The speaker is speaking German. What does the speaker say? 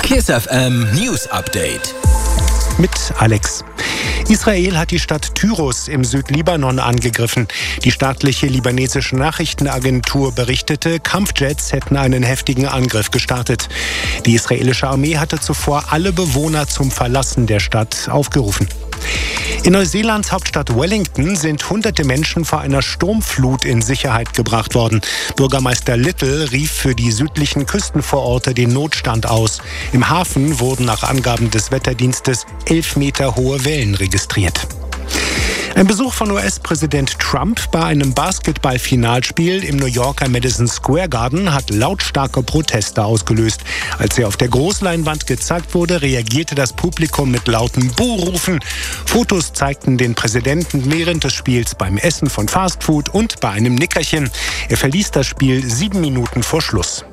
KISS FM News Update. Mit Alex. Israel hat die Stadt Tyros im Südlibanon angegriffen. Die staatliche libanesische Nachrichtenagentur berichtete, Kampfjets hätten einen heftigen Angriff gestartet. Die israelische Armee hatte zuvor alle Bewohner zum Verlassen der Stadt aufgerufen. In Neuseelands Hauptstadt Wellington sind hunderte Menschen vor einer Sturmflut in Sicherheit gebracht worden. Bürgermeister Little rief für die südlichen Küstenvororte den Notstand aus. Im Hafen wurden nach Angaben des Wetterdienstes 11 Meter hohe Wellen registriert. Ein Besuch von US-Präsident Trump bei einem Basketball-Finalspiel im New Yorker Madison Square Garden hat lautstarke Proteste ausgelöst. Als er auf der Großleinwand gezeigt wurde, reagierte das Publikum mit lauten Buhrufen. Fotos zeigten den Präsidenten während des Spiels beim Essen von Fastfood und bei einem Nickerchen. Er verließ das Spiel 7 Minuten vor Schluss.